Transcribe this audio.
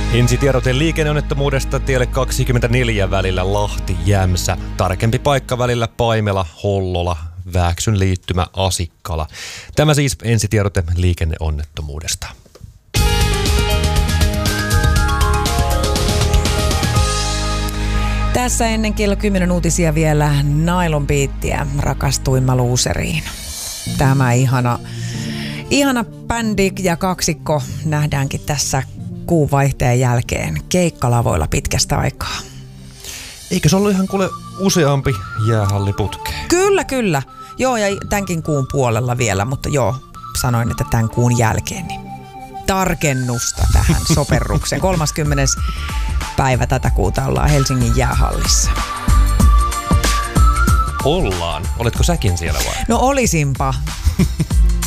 Ensitiedote liikenneonnettomuudesta tielle 24 välillä Lahti-Jämsä. Tarkempi paikka välillä Paimela, Hollola, Vääksyn liittymä Asikkala. Tämä siis ensitiedote liikenneonnettomuudesta. Tässä ennen kello 10 uutisia vielä Nylon Beatia, Rakastuimma luuseriin. Tämä ihana bändi ja kaksikko nähdäänkin tässä kuun vaihteen jälkeen keikkalavoilla pitkästä aikaa. Eikö se ollut ihan kuule useampi jäähalli putkeen? Kyllä. Joo, ja tämänkin kuun puolella vielä, mutta joo, sanoin, että tämän kuun jälkeen niin tarkennusta tähän soperrukseen. 30. päivä tätä kuuta ollaan Helsingin jäähallissa. Ollaan. Oletko säkin siellä vai? No olisinpa.